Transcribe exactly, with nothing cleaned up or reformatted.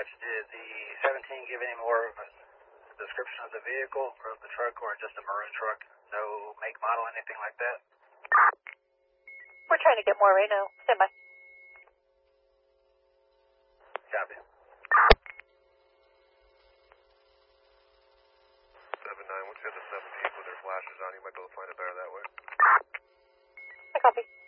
Dispatch, did the seventeen give any more of a description of the vehicle or of the truck, or just a maroon truck? No make, model, anything like that? We're trying to get more right now. Stand by. Copy. seven nine, once you have the seventeen with their flashes on, you might be able to find it better that way. I copy.